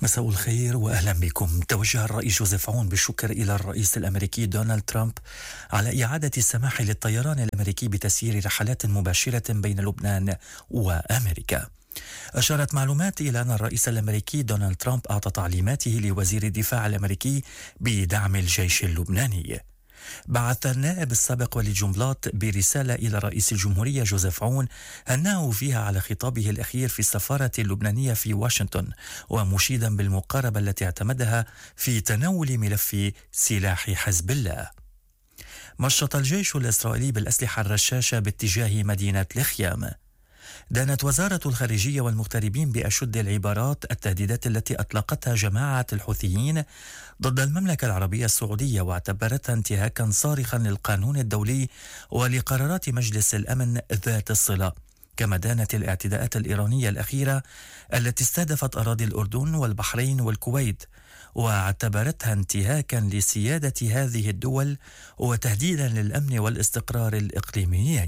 مساء الخير وأهلا بكم. توجه الرئيس جوزيف عون بالشكر إلى الرئيس الأمريكي دونالد ترامب على إعادة السماح للطيران الأمريكي بتسيير رحلات مباشرة بين لبنان وأمريكا. أشارت معلومات إلى أن الرئيس الأمريكي دونالد ترامب أعطى تعليماته لوزير الدفاع الأمريكي بدعم الجيش اللبناني. بعث النائب السابق وليد جنبلاط برسالة إلى رئيس الجمهورية جوزيف عون هناه فيها على خطابه الأخير في السفارة اللبنانية في واشنطن، ومشيدا بالمقاربة التي اعتمدها في تناول ملف سلاح حزب الله. مشط الجيش الإسرائيلي بالأسلحة الرشاشة باتجاه مدينة الخيام. دانت وزارة الخارجية والمغتربين بأشد العبارات التهديدات التي أطلقتها جماعة الحوثيين ضد المملكة العربية السعودية، واعتبرتها انتهاكا صارخا للقانون الدولي ولقرارات مجلس الأمن ذات الصلة. كما دانت الاعتداءات الإيرانية الأخيرة التي استهدفت أراضي الأردن والبحرين والكويت، واعتبرتها انتهاكا لسيادة هذه الدول وتهديدا للأمن والاستقرار الإقليميين.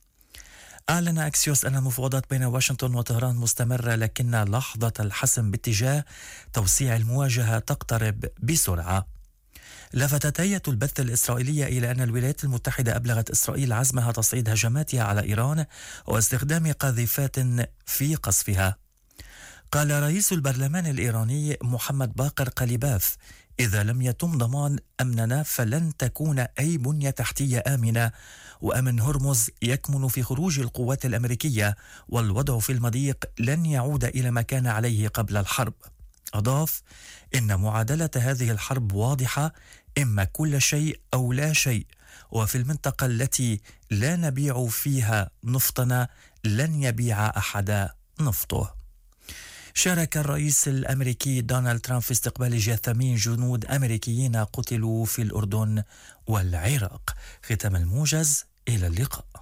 أعلن أكسيوس أن المفاوضات بين واشنطن وطهران مستمرة، لكن لحظة الحسم باتجاه توسيع المواجهة تقترب بسرعة. لفتت هيئة البث الإسرائيلية إلى أن الولايات المتحدة أبلغت إسرائيل عزمها تصعيد هجماتها على إيران واستخدام قاذفات في قصفها. قال رئيس البرلمان الإيراني محمد باقر قليباف: إذا لم يتم ضمان أمننا فلن تكون أي بنية تحتية آمنة، وأمن هرمز يكمن في خروج القوات الأمريكية، والوضع في المضيق لن يعود إلى ما كان عليه قبل الحرب. أضاف: إن معادلة هذه الحرب واضحة، إما كل شيء أو لا شيء، وفي المنطقة التي لا نبيع فيها نفطنا لن يبيع أحد نفطه. شارك الرئيس الأمريكي دونالد ترامب في استقبال جثامين جنود أمريكيين قتلوا في الأردن والعراق. ختام الموجز، إلى اللقاء.